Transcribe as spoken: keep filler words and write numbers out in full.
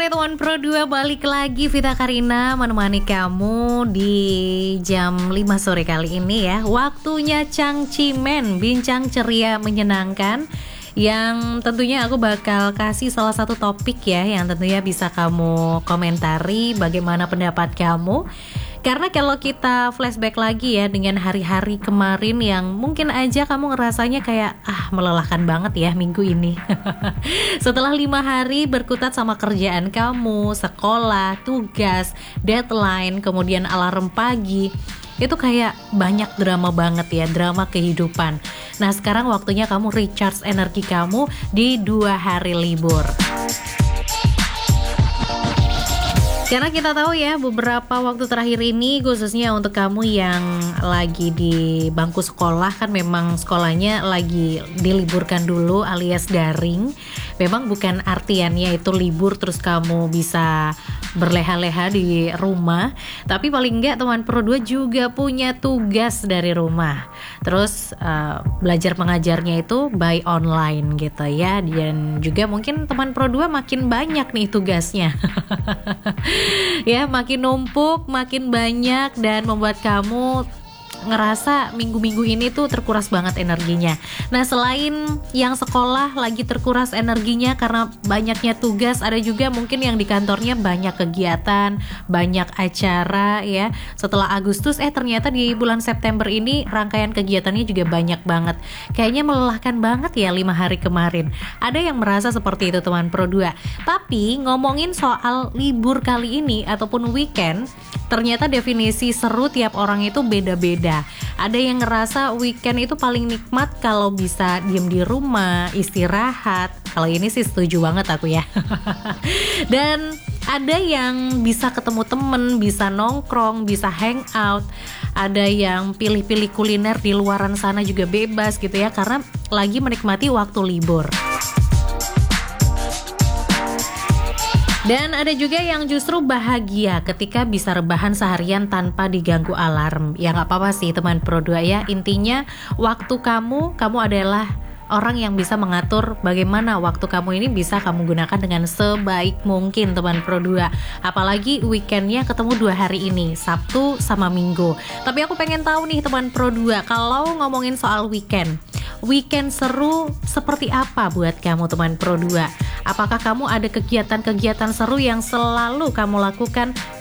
Hai teman Pro dua, balik lagi Vita Karina menemani kamu di jam lima sore kali ini ya. Waktunya Cangcimen, bincang ceria menyenangkan, yang tentunya aku bakal kasih salah satu topik ya, yang tentunya bisa kamu komentari bagaimana pendapat kamu. Karena kalau kita flashback lagi ya dengan hari-hari kemarin yang mungkin aja kamu ngerasanya kayak ah melelahkan banget ya minggu ini. Setelah lima hari berkutat sama kerjaan kamu, sekolah, tugas, deadline, kemudian alarm pagi, itu kayak banyak drama banget ya, drama kehidupan. Nah sekarang waktunya kamu recharge energi kamu di dua hari libur. Karena kita tahu ya beberapa waktu terakhir ini, khususnya untuk kamu yang lagi di bangku sekolah, kan memang sekolahnya lagi diliburkan dulu alias daring. Memang bukan artiannya itu libur terus kamu bisa berleha-leha di rumah, tapi paling enggak teman Pro dua juga punya tugas dari rumah. Terus uh, belajar mengajarnya itu by online gitu ya. Dan juga mungkin teman Pro dua makin banyak nih tugasnya. Ya makin numpuk, makin banyak, dan membuat kamu ngerasa minggu-minggu ini tuh terkuras banget energinya. Nah selain yang sekolah lagi terkuras energinya karena banyaknya tugas, ada juga mungkin yang di kantornya banyak kegiatan, banyak acara ya. Setelah Agustus eh ternyata di bulan September ini rangkaian kegiatannya juga banyak banget. Kayaknya melelahkan banget ya lima hari kemarin. Ada yang merasa seperti itu teman Pro dua. Tapi ngomongin soal libur kali ini ataupun weekend, ternyata definisi seru tiap orang itu beda-beda. Ada yang ngerasa weekend itu paling nikmat kalau bisa diem di rumah, istirahat. Kalau ini sih setuju banget aku ya. Dan ada yang bisa ketemu temen, bisa nongkrong, bisa hangout. Ada yang pilih-pilih kuliner di luaran sana juga bebas gitu ya, karena lagi menikmati waktu libur. Dan ada juga yang justru bahagia ketika bisa rebahan seharian tanpa diganggu alarm. Ya gak apa-apa sih teman Pro dua ya. Intinya waktu kamu, kamu adalah orang yang bisa mengatur bagaimana waktu kamu ini bisa kamu gunakan dengan sebaik mungkin teman Pro dua. Apalagi weekendnya ketemu dua hari ini, Sabtu sama Minggu. Tapi aku pengen tahu nih teman Pro dua, kalau ngomongin soal weekend, weekend seru seperti apa buat kamu teman Pro dua? Apakah kamu ada kegiatan-kegiatan seru yang selalu kamu lakukan